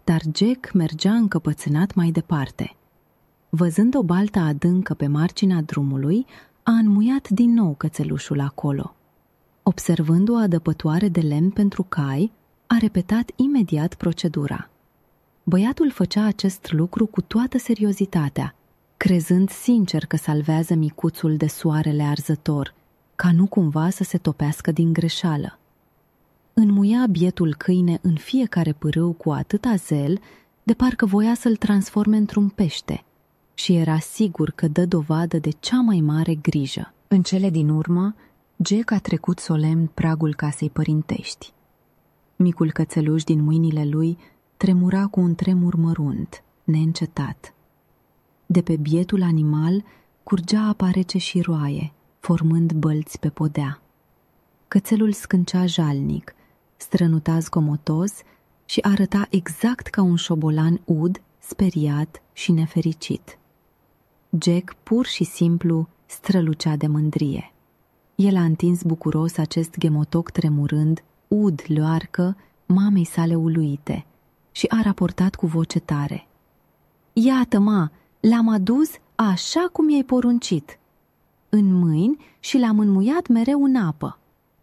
dar Jack mergea încăpățânat mai departe. Văzând o baltă adâncă pe marginea drumului, a înmuiat din nou cățelușul acolo. Observând o adăpătoare de lemn pentru cai, a repetat imediat procedura. Băiatul făcea acest lucru cu toată seriozitatea, crezând sincer că salvează micuțul de soarele arzător, ca nu cumva să se topească din greșeală. Înmuia bietul câine în fiecare pârâu cu atâta zel, de parcă voia să-l transforme într-un pește, și era sigur că dă dovadă de cea mai mare grijă. În cele din urmă, Jack a trecut solemn pragul casei părintești. Micul cățeluș din mâinile lui tremura cu un tremur mărunt, neîncetat. De pe bietul animal curgea apa rece și roaie, formând bălți pe podea. Cățelul scâncea jalnic, strănuta zgomotos și arăta exact ca un șobolan ud, speriat și nefericit. Jack pur și simplu strălucea de mândrie. El a întins bucuros acest ghemotoc tremurând, ud luarcă, mamei sale uluite, și a raportat cu voce tare: "Iată, ma, l-am adus așa cum i-ai poruncit, în mâini, și l-am înmuiat mereu în apă."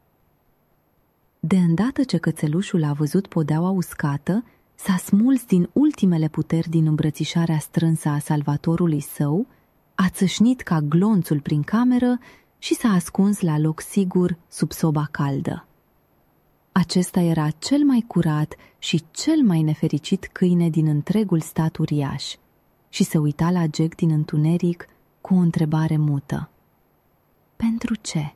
De îndată ce cățelușul a văzut podeaua uscată, s-a smuls din ultimele puteri din îmbrățișarea strânsă a salvatorului său, a țâșnit ca glonțul prin cameră și s-a ascuns la loc sigur sub soba caldă. Acesta era cel mai curat și cel mai nefericit câine din întregul stat uriaș și se uita la Jack din întuneric cu o întrebare mută: pentru ce?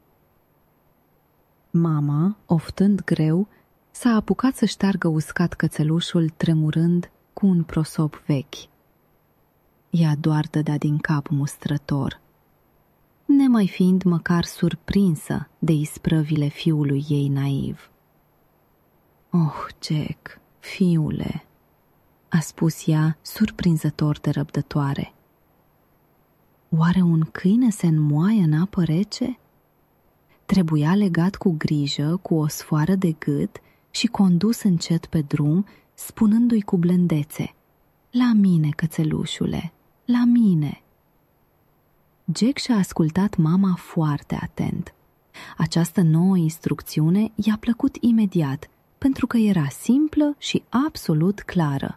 Mama, oftând greu, s-a apucat să șteargă uscat cățelușul, tremurând cu un prosop vechi. Ea doar dădea din cap mustrător, nemai fiind măcar surprinsă de isprăvile fiului ei naiv. "Oh, Jack, fiule," a spus ea, surprinzător de răbdătoare. Oare un câine se înmoaie în apă rece? Trebuia legat cu grijă, cu o sfoară de gât și condus încet pe drum, spunându-i cu blândețe: "La mine, cățelușule, la mine." Jack și-a ascultat mama foarte atent. Această nouă instrucțiune i-a plăcut imediat, pentru că era simplă și absolut clară.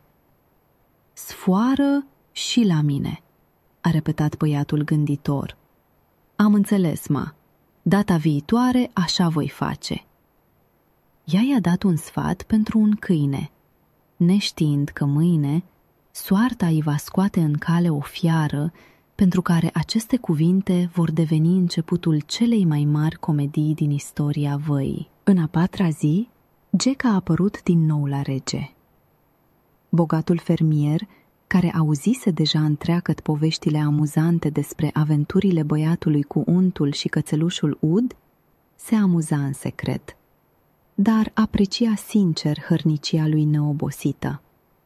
"Sfoară și la mine," a repetat băiatul gânditor. "Am înțeles, ma. Data viitoare așa voi face." Ea i-a dat un sfat pentru un câine, neștiind că mâine soarta îi va scoate în cale o fiară pentru care aceste cuvinte vor deveni începutul celei mai mari comedii din istoria văii. În a patra zi, Jack a apărut din nou la rege. Bogatul fermier, care auzise deja întreagăt poveștile amuzante despre aventurile băiatului cu untul și cățelușul ud, se amuza în secret, dar aprecia sincer hărnicia lui neobosită.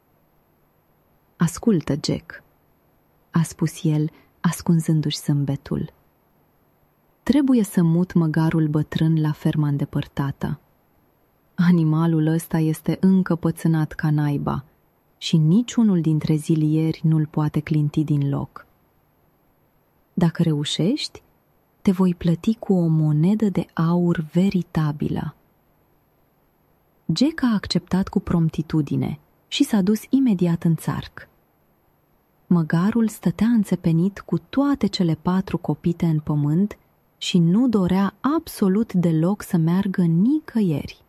"Ascultă, Jack," a spus el, ascunzându-și zâmbetul. "Trebuie să mut măgarul bătrân la ferma îndepărtată. Animalul ăsta este încăpățânat ca naiba și niciunul dintre zilieri nu-l poate clinti din loc. Dacă reușești, te voi plăti cu o monedă de aur veritabilă." Jack a acceptat cu promptitudine și s-a dus imediat în țarc. Măgarul stătea înțepenit cu toate cele 4 copite în pământ și nu dorea absolut deloc să meargă nicăieri.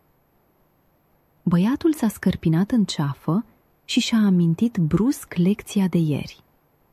Băiatul s-a scărpinat în ceafă și și-a amintit brusc lecția de ieri.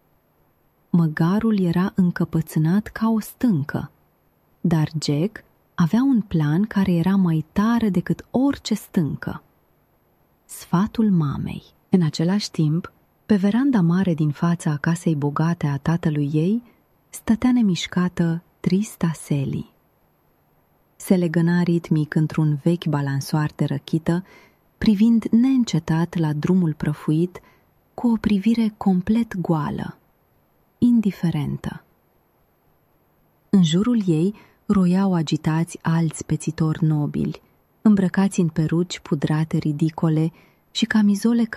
Măgarul era încăpățânat ca o stâncă, dar Jack avea un plan care era mai tare decât orice stâncă: sfatul mamei. În același timp, pe veranda mare din fața casei bogate a tatălui ei, stătea nemișcată trista Sally. Se legăna ritmic într-un vechi balansoar de răchită, privind neîncetat la drumul prăfuit cu o privire complet goală, indiferentă. În jurul ei roiau agitați alți pețitori nobili, îmbrăcați în peruci pudrate ridicole și camizole